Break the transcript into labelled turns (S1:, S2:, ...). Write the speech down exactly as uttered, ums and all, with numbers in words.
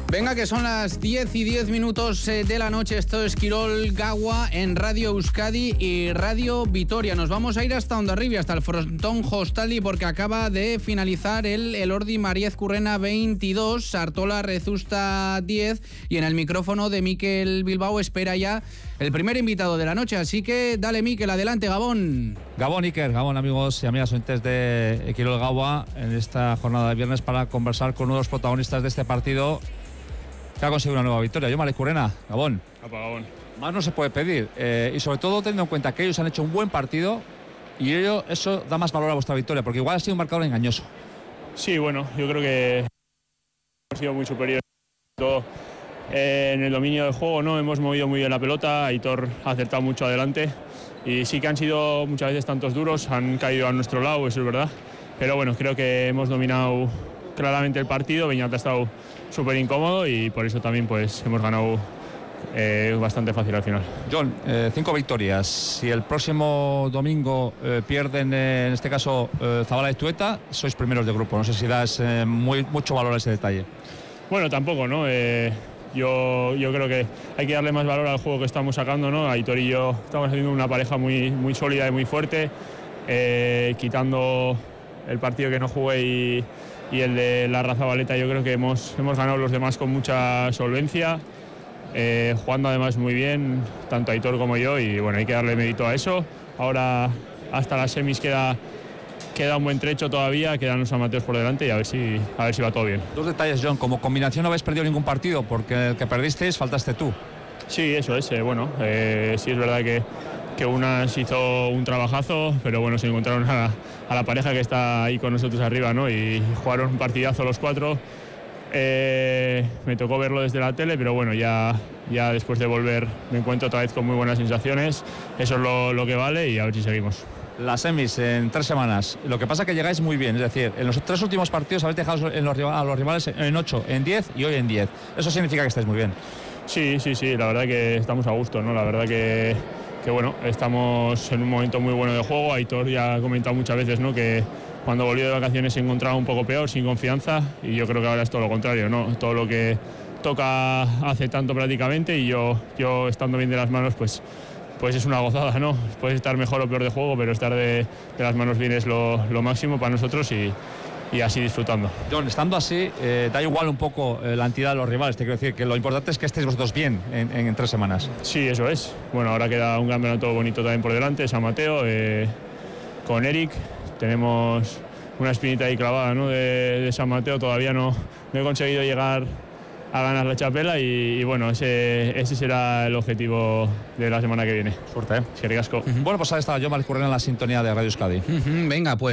S1: Venga, que son las diez y diez minutos de la noche. Esto es Quirol Gaua en Radio Euskadi y Radio Vitoria. Nos vamos a ir hasta Hondarribia, hasta el frontón Hostaldi, porque acaba de finalizar el Elordi Mariez Currena veintidós, Artola Rezusta diez, y en el micrófono de Mikel Bilbao espera ya el primer invitado de la noche. Así que dale, Mikel, adelante, Gabón.
S2: Gabón, Iker, Gabón, amigos y amigas oyentes de Quirol Gaua, en esta jornada de viernes para conversar con uno de los protagonistas de este partido que ha conseguido una nueva victoria. Yo, Mariez Currena, Gabón.
S3: Apa, Gabón.
S2: Más no se puede pedir, eh, y sobre todo teniendo en cuenta que ellos han hecho un buen partido y ello, eso da más valor a vuestra victoria, porque igual ha sido un marcador engañoso.
S3: Sí, bueno, yo creo que hemos sido muy superiores todo, eh, en el dominio del juego, ¿no? Hemos movido muy bien la pelota, Aitor ha acertado mucho adelante y sí que han sido muchas veces tantos duros, han caído a nuestro lado, eso es verdad, pero bueno, creo que hemos dominado claramente el partido. Beñat ha estado súper incómodo y por eso también pues hemos ganado eh, bastante fácil al final.
S2: John, eh, cinco victorias. Si el próximo domingo eh, pierden, eh, en este caso, eh, Zabala y Tueta, sois primeros de grupo. No sé si das eh, muy, mucho valor a ese detalle.
S3: Bueno, tampoco, ¿no? Eh, yo, yo creo que hay que darle más valor al juego que estamos sacando, ¿no? Aitor y yo estamos haciendo una pareja muy, muy sólida y muy fuerte, eh, quitando el partido que no jugué y y el de la Zabaleta. Yo creo que hemos, hemos ganado los demás con mucha solvencia, eh, jugando además muy bien, tanto Aitor como yo, y bueno, hay que darle mérito a eso. Ahora hasta las semis queda, queda un buen trecho todavía, quedan los amateurs por delante y a ver si, a ver si va todo bien.
S2: Dos detalles, John, como combinación no habéis perdido ningún partido, porque el que perdisteis faltaste tú.
S3: Sí, eso es, eh, bueno, eh, sí es verdad que que Unas hizo un trabajazo, pero bueno, se encontraron a, a la pareja que está ahí con nosotros arriba, ¿no? Y jugaron un partidazo los cuatro. Eh, me tocó verlo desde la tele, pero bueno, ya, ya después de volver me encuentro otra vez con muy buenas sensaciones. Eso es lo, lo que vale y a ver si seguimos.
S2: Las semis en tres semanas. Lo que pasa es que llegáis muy bien, es decir, en los tres últimos partidos habéis dejado en los, a los rivales en ocho, en diez y hoy en diez. Eso significa que estáis muy bien.
S3: Sí, sí, sí, la verdad que estamos a gusto, ¿no? La verdad que... que bueno, estamos en un momento muy bueno de juego. Aitor ya ha comentado muchas veces, ¿no?, que cuando volvió de vacaciones se encontraba un poco peor, sin confianza, y yo creo que ahora es todo lo contrario, ¿no? Todo lo que toca hace tanto prácticamente, y yo, yo estando bien de las manos, pues, pues es una gozada, ¿no? Puedes estar mejor o peor de juego, pero estar de, de las manos bien es lo, lo máximo para nosotros y, y así disfrutando.
S2: John, estando así, eh, da igual un poco eh, la entidad de los rivales. Te quiero decir que lo importante es que estéis vosotros bien en, en, en tres semanas.
S3: Sí, eso es. Bueno, ahora queda un campeonato bonito también por delante, San Mateo, eh, con Eric. Tenemos una espinita ahí clavada, ¿no?, de, de San Mateo. Todavía no, no he conseguido llegar a ganar la chapela y, y bueno, ese, ese será el objetivo de la semana que viene.
S2: Suerte, ¿eh?
S3: Sí, ricasco.
S2: Uh-huh. Bueno, pues ahí está yo, Mariez Currena, en la sintonía de Radio Euskadi.
S1: Uh-huh. Venga, pues